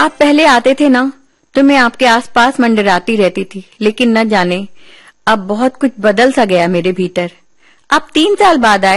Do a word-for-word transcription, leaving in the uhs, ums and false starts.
आप पहले आते थे ना तो मैं आपके आसपास मंडराती रहती थी, लेकिन न जाने अब बहुत कुछ बदल सा गया मेरे भीतर। आप तीन साल बाद आए